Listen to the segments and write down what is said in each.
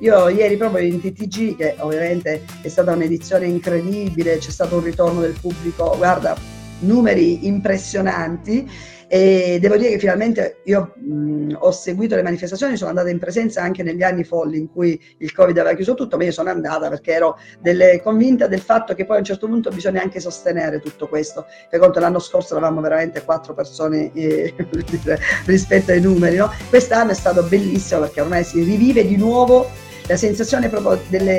Io ieri proprio in TTG, che ovviamente è stata un'edizione incredibile, c'è stato un ritorno del pubblico, guarda, numeri impressionanti, e devo dire che finalmente io ho seguito le manifestazioni, sono andata in presenza anche negli anni folli in cui il Covid aveva chiuso tutto, ma io sono andata perché ero convinta del fatto che poi a un certo punto bisogna anche sostenere tutto questo. Per conto l'anno scorso eravamo veramente 4 persone rispetto ai numeri, no? Quest'anno è stato bellissimo perché ormai si rivive di nuovo la sensazione proprio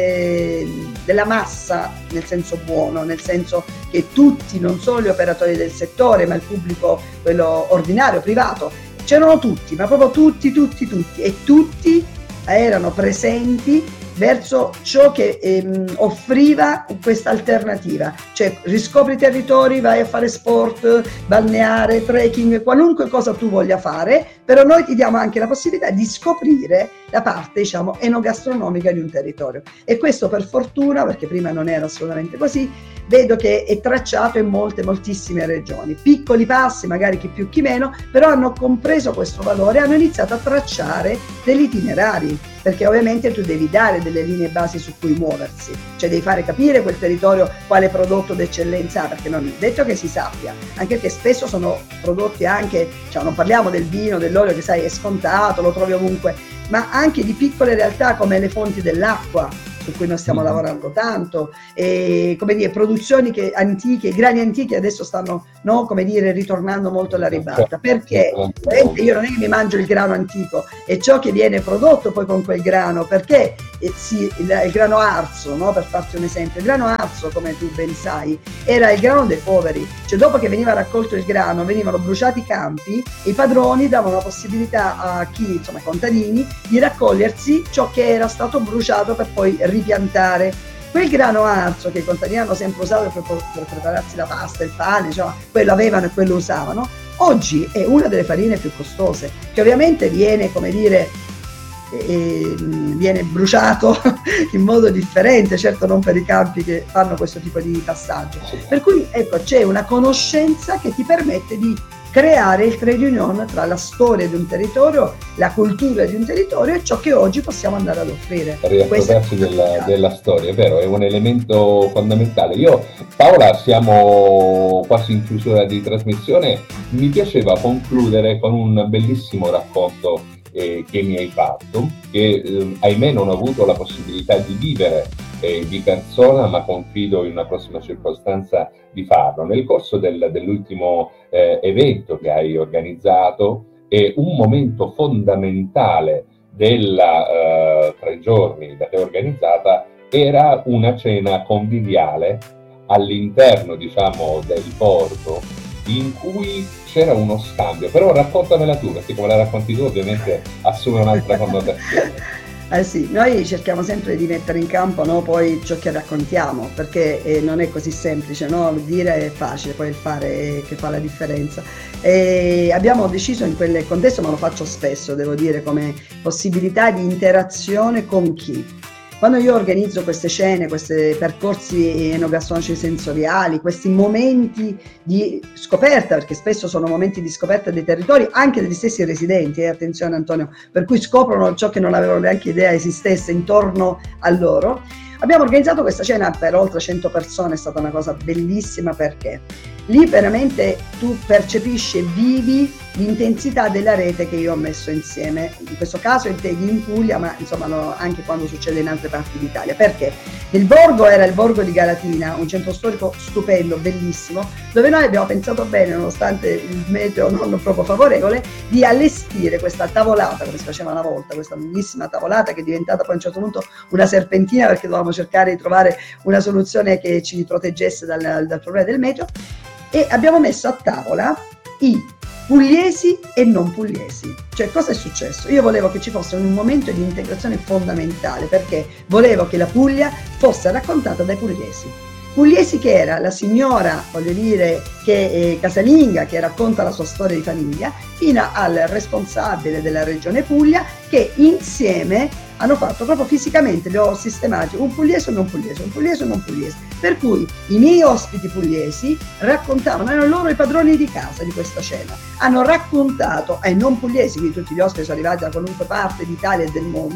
della massa, nel senso buono, nel senso che tutti, non solo gli operatori del settore, ma il pubblico, quello ordinario, privato, c'erano tutti, ma proprio tutti, e tutti erano presenti verso ciò che offriva questa alternativa, cioè riscopri i territori, vai a fare sport, balneare, trekking, qualunque cosa tu voglia fare, però noi ti diamo anche la possibilità di scoprire la parte, diciamo, enogastronomica di un territorio, e questo per fortuna, perché prima non era assolutamente così, vedo che è tracciato in moltissime regioni, piccoli passi, magari chi più chi meno, però hanno compreso questo valore, hanno iniziato a tracciare degli itinerari, perché ovviamente tu devi dare delle linee basi su cui muoversi, cioè devi fare capire quel territorio quale prodotto d'eccellenza ha, perché non è detto che si sappia, anche perché spesso sono prodotti anche, cioè non parliamo del vino, dell'olio che sai è scontato, lo trovi ovunque, ma anche di piccole realtà come le fonti dell'acqua, su cui noi stiamo lavorando tanto, e come dire, produzioni antiche, grani antichi adesso stanno, no, come dire, ritornando molto alla ribalta, perché io non è che mi mangio il grano antico, è ciò che viene prodotto poi con quel grano, perché il grano arzo, no, per farti un esempio, il grano arzo, come tu ben sai, era il grano dei poveri, cioè dopo che veniva raccolto il grano venivano bruciati i campi, e i padroni davano la possibilità a chi, insomma, ai contadini, di raccogliersi ciò che era stato bruciato per poi ripiantare. Quel grano arzo che i contadini hanno sempre usato per prepararsi la pasta, il pane, insomma, quello avevano e quello usavano, oggi è una delle farine più costose, che ovviamente viene, come dire, viene bruciato in modo differente, certo non per i campi che fanno questo tipo di passaggio, per cui ecco, c'è una conoscenza che ti permette di creare il trade union tra la storia di un territorio, la cultura di un territorio e ciò che oggi possiamo andare ad offrire. Riappropriarsi della storia, è vero, è un elemento fondamentale. Io, Paola, siamo quasi in chiusura di trasmissione, mi piaceva concludere con un bellissimo racconto che mi hai fatto, che ahimè non ho avuto la possibilità di vivere di persona, ma confido in una prossima circostanza di farlo. Nel corso dell'ultimo evento che hai organizzato, un momento fondamentale della 3 giorni da te organizzata era una cena conviviale all'interno, diciamo, del borgo, in cui c'era uno scambio, però raccontamela tu, perché come la racconti tu ovviamente assume un'altra connotazione. Sì, noi cerchiamo sempre di mettere in campo, no, poi ciò che raccontiamo, perché non è così semplice, no? Dire è facile, poi il fare è che fa la differenza. E abbiamo deciso in quel contesto, ma lo faccio spesso, devo dire, come possibilità di interazione con chi. Quando io organizzo queste cene, questi percorsi enogastronomici sensoriali, questi momenti di scoperta, perché spesso sono momenti di scoperta dei territori, anche degli stessi residenti, attenzione Antonio, per cui scoprono ciò che non avevano neanche idea esistesse intorno a loro. Abbiamo organizzato questa cena per oltre 100 persone, è stata una cosa bellissima, perché lì veramente tu percepisci e vivi l'intensità della rete che io ho messo insieme, in questo caso in Puglia, ma insomma anche quando succede in altre parti d'Italia, perché il borgo era il borgo di Galatina, un centro storico stupendo, bellissimo, dove noi abbiamo pensato bene, nonostante il meteo non proprio favorevole, di allestire questa tavolata, come si faceva una volta, questa lunghissima tavolata che è diventata poi a un certo punto una serpentina, perché dovevamo cercare di trovare una soluzione che ci proteggesse dal problema del meteo, e abbiamo messo a tavola i pugliesi e non pugliesi. Cioè, cosa è successo? Io volevo che ci fosse un momento di integrazione fondamentale, perché volevo che la Puglia fosse raccontata dai pugliesi. Pugliesi che era la signora, voglio dire, che casalinga, che racconta la sua storia di famiglia, fino al responsabile della regione Puglia, che insieme hanno fatto proprio fisicamente, li ho sistemati, un pugliese o non pugliese, un pugliese o non pugliese. Per cui i miei ospiti pugliesi raccontavano, erano loro i padroni di casa di questa cena, hanno raccontato ai non pugliesi, quindi tutti gli ospiti sono arrivati da qualunque parte d'Italia e del mondo,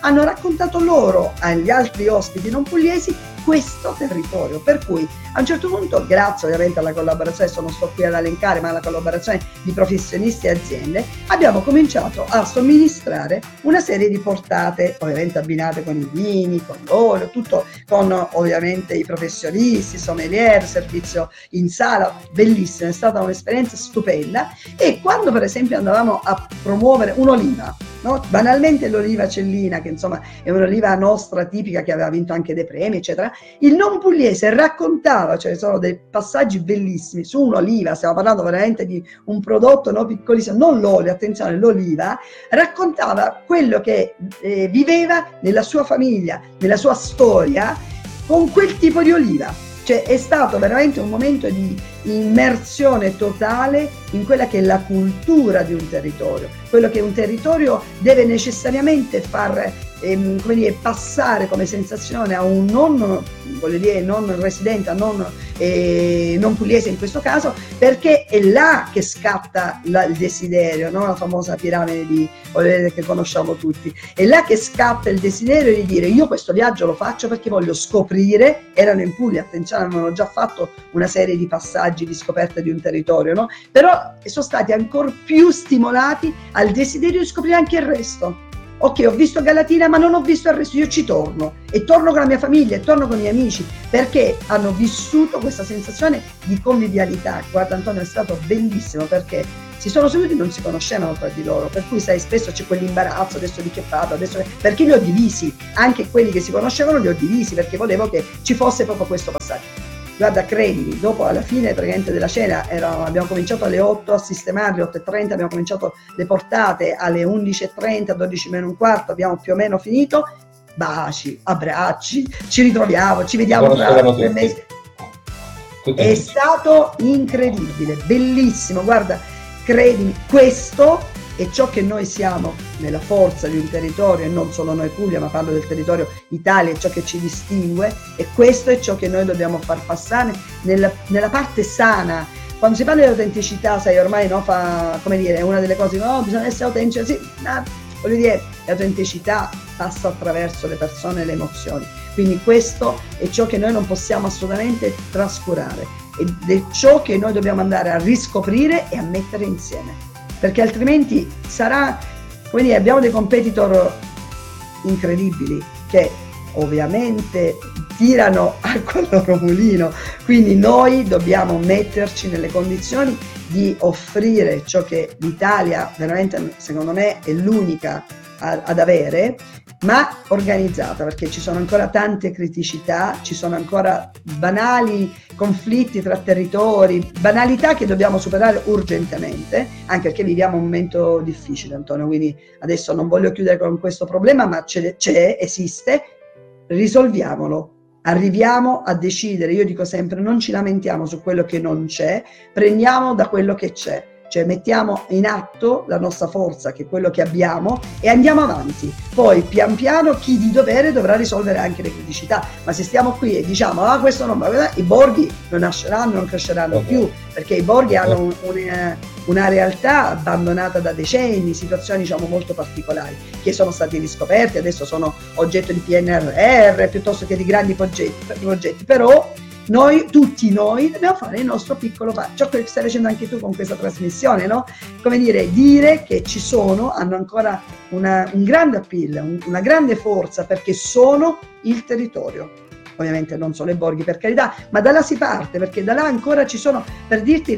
hanno raccontato loro agli altri ospiti non pugliesi questo territorio, per cui a un certo punto, grazie ovviamente alla collaborazione, non sto qui ad elencare, ma alla collaborazione di professionisti e aziende, abbiamo cominciato a somministrare una serie di portate, ovviamente abbinate con i vini, con l'olio, tutto con ovviamente i professionisti, sommelier, servizio in sala, bellissimo, è stata un'esperienza stupenda. E quando per esempio andavamo a promuovere un'oliva, no? Banalmente l'oliva cellina, che insomma è un'oliva nostra tipica che aveva vinto anche dei premi, eccetera, il non pugliese raccontava, cioè sono dei passaggi bellissimi su un'oliva, stiamo parlando veramente di un prodotto, no, piccolissimo, non l'olio, attenzione, l'oliva, raccontava quello che viveva nella sua famiglia, nella sua storia con quel tipo di oliva. Cioè è stato veramente un momento di immersione totale in quella che è la cultura di un territorio, quello che un territorio deve necessariamente far come dire, passare come sensazione a un non residente, a non pugliese in questo caso, perché è là che scatta il desiderio, no? La famosa piramide che conosciamo tutti, è là che scatta il desiderio di dire io questo viaggio lo faccio perché voglio scoprire. Erano in Puglia, attenzione, avevano già fatto una serie di passaggi di scoperta di un territorio, no? Però sono stati ancora più stimolati al desiderio di scoprire anche il resto. Ok, ho visto Galatina ma non ho visto il resto, io ci torno e torno con la mia famiglia e torno con i miei amici, perché hanno vissuto questa sensazione di convivialità. Guarda Antonio, è stato bellissimo, perché si sono seduti e non si conoscevano tra di loro, per cui sai, spesso c'è quell'imbarazzo, adesso di che parlo, perché li ho divisi, anche quelli che si conoscevano li ho divisi, perché volevo che ci fosse proprio questo passaggio. Guarda, credimi, dopo alla fine praticamente della cena abbiamo cominciato alle 8 a sistemarli, 8:30, abbiamo cominciato le portate alle 11:30, 12 meno un quarto, abbiamo più o meno finito. Baci, abbracci, ci ritroviamo, ci vediamo tra 3 mesi. È stato incredibile, bellissimo, guarda, credimi, questo è ciò che noi siamo nella forza di un territorio, e non solo noi Puglia, ma parlo del territorio Italia, è ciò che ci distingue, e questo è ciò che noi dobbiamo far passare nella parte sana. Quando si parla di autenticità, sai, ormai no, come dire, è una delle cose, no, bisogna essere autentici, sì, ma voglio dire, l'autenticità passa attraverso le persone e le emozioni, quindi questo è ciò che noi non possiamo assolutamente trascurare, ed è ciò che noi dobbiamo andare a riscoprire e a mettere insieme, perché altrimenti sarà, come dire, abbiamo dei competitor incredibili che ovviamente tirano acqua al loro mulino, quindi noi dobbiamo metterci nelle condizioni di offrire ciò che l'Italia veramente, secondo me, è l'unica ad avere, ma organizzata, perché ci sono ancora tante criticità, ci sono ancora banali conflitti tra territori, banalità che dobbiamo superare urgentemente, anche perché viviamo un momento difficile, Antonio, quindi adesso non voglio chiudere con questo problema, ma esiste, risolviamolo. Arriviamo a decidere, io dico sempre, non ci lamentiamo su quello che non c'è, prendiamo da quello che c'è, cioè mettiamo in atto la nostra forza, che è quello che abbiamo, e andiamo avanti. Poi pian piano chi di dovere dovrà risolvere anche le criticità, ma se stiamo qui e diciamo questo non va, i borghi non nasceranno, non cresceranno più, perché i borghi hanno una realtà abbandonata da decenni, situazioni diciamo molto particolari che sono stati riscoperti, adesso sono oggetto di PNRR piuttosto che di grandi progetti, però tutti noi dobbiamo fare il nostro piccolo passo, ciò che stai facendo anche tu con questa trasmissione, no? Come dire che hanno ancora un grande appeal, una grande forza, perché sono il territorio. Ovviamente non solo i borghi, per carità, ma da là si parte, perché da là ancora ci sono, per dirti,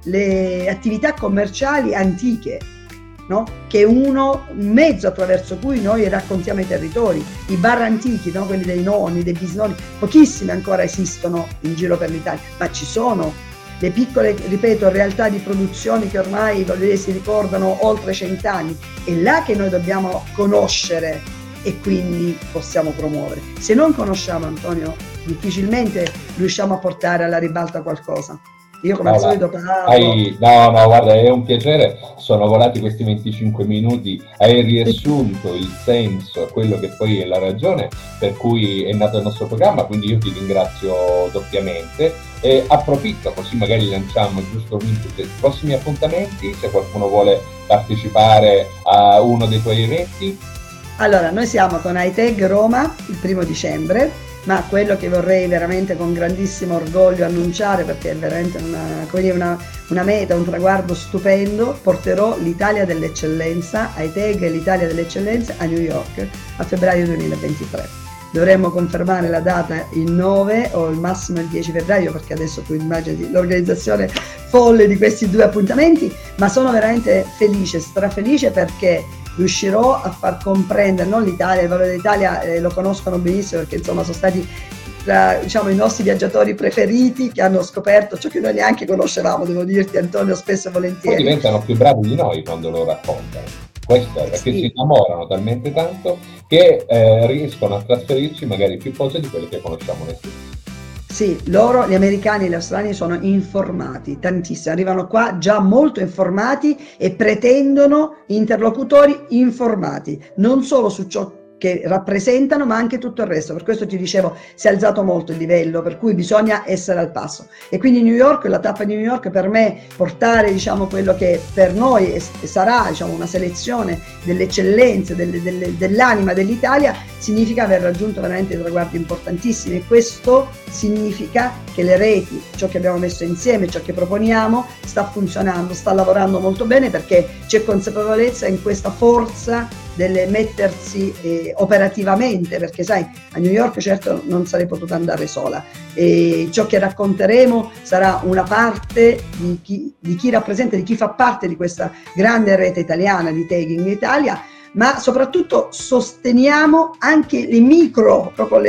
le attività commerciali antiche, no? Che è un mezzo attraverso cui noi raccontiamo i territori, i bar antichi, no? Quelli dei nonni, dei bisnonni, pochissimi ancora esistono in giro per l'Italia, ma ci sono le piccole, ripeto, realtà di produzioni che ormai si ricordano oltre 100 anni. È là che noi dobbiamo conoscere e quindi possiamo promuovere. Se non conosciamo, Antonio, difficilmente riusciamo a portare alla ribalta qualcosa. Io come al solito parlo. No, guarda, è un piacere, sono volati questi 25 minuti, hai riassunto il senso, quello che poi è la ragione per cui è nato il nostro programma, quindi io ti ringrazio doppiamente e approfitto, così magari lanciamo giusto l'input dei prossimi appuntamenti, se qualcuno vuole partecipare a uno dei tuoi eventi. Allora, noi siamo con iTag Roma il 1° dicembre, ma quello che vorrei veramente con grandissimo orgoglio annunciare, perché è veramente una meta, un traguardo stupendo, porterò l'Italia dell'eccellenza, iTag l'Italia dell'eccellenza a New York a febbraio 2023. Dovremmo confermare la data il 9 o il massimo il 10 febbraio, perché adesso tu immagini l'organizzazione folle di questi 2 appuntamenti, ma sono veramente felice, strafelice, perché riuscirò a far comprendere non l'Italia, il valore dell'Italia lo conoscono benissimo, perché insomma sono stati tra, diciamo, i nostri viaggiatori preferiti, che hanno scoperto ciò che noi neanche conoscevamo, devo dirti Antonio, spesso e Poi volentieri. diventano più bravi di noi quando lo raccontano. Questo è perché si innamorano talmente tanto che riescono a trasferirci magari più cose di quelle che conosciamo noi stessi. Sì, loro, gli americani e gli australiani, sono informati tantissimo, arrivano qua già molto informati e pretendono interlocutori informati, non solo su ciò che rappresentano, ma anche tutto il resto. Per questo ti dicevo, si è alzato molto il livello, per cui bisogna essere al passo. E quindi New York, la tappa di New York, per me, portare, diciamo, quello che per noi sarà, diciamo, una selezione delle eccellenze, dell'anima dell'Italia, significa aver raggiunto veramente traguardi importantissimi, e questo significa che le reti, ciò che abbiamo messo insieme, ciò che proponiamo, sta funzionando, sta lavorando molto bene, perché c'è consapevolezza in questa forza del mettersi operativamente, perché sai, a New York certo non sarei potuta andare sola, e ciò che racconteremo sarà una parte di chi rappresenta, di chi fa parte di questa grande rete italiana di Tagging Italia, ma soprattutto sosteniamo anche le micro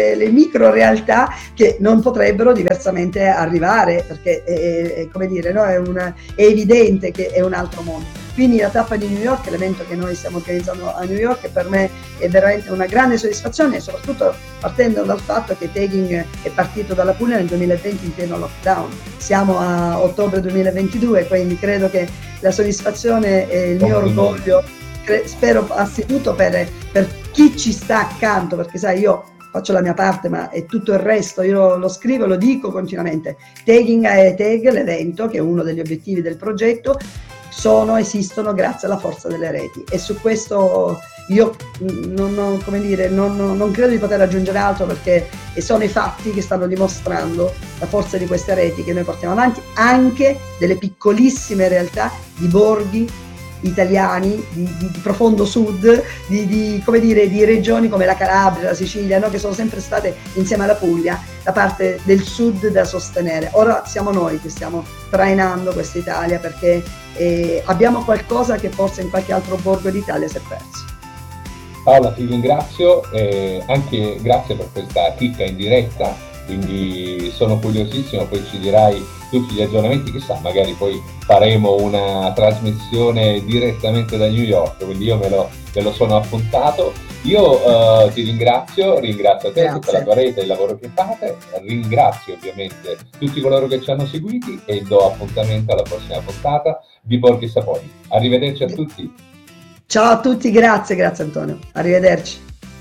realtà che non potrebbero diversamente arrivare, perché come dire, no? È evidente che è un altro mondo. Quindi la tappa di New York, l'evento che noi stiamo organizzando a New York, per me è veramente una grande soddisfazione, soprattutto partendo dal fatto che Tagging è partito dalla Puglia nel 2020 in pieno lockdown. Siamo a ottobre 2022, quindi credo che la soddisfazione e il mio orgoglio, spero anzitutto per chi ci sta accanto, perché sai, io faccio la mia parte, ma è tutto il resto, io lo scrivo e lo dico continuamente. Tagging iTag, l'evento, che è uno degli obiettivi del progetto, esistono grazie alla forza delle reti, e su questo io non credo di poter aggiungere altro, perché sono i fatti che stanno dimostrando la forza di queste reti che noi portiamo avanti, anche delle piccolissime realtà di borghi italiani di profondo sud, di regioni come la Calabria, la Sicilia, no? Che sono sempre state insieme alla Puglia la parte del sud da sostenere. Ora siamo noi che stiamo trainando questa Italia, perché abbiamo qualcosa che forse in qualche altro borgo d'Italia si è perso. Paola, ti ringrazio, anche grazie per questa chicca in diretta, quindi sono curiosissimo, poi ci dirai tutti gli aggiornamenti, chissà, magari poi faremo una trasmissione direttamente da New York, quindi io me lo sono appuntato. Io ti ringrazio a te, grazie. Tutta la tua rete, il lavoro che fate, ringrazio ovviamente tutti coloro che ci hanno seguiti e do appuntamento alla prossima puntata di Borghi Sapori. Arrivederci a tutti. Ciao a tutti, grazie Antonio, arrivederci.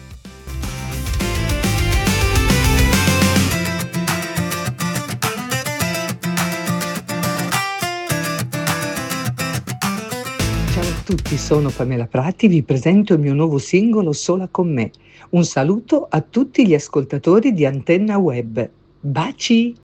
Ciao a tutti, sono Pamela Prati, vi presento il mio nuovo singolo Sola con me. Un saluto a tutti gli ascoltatori di Antenna Web. Baci!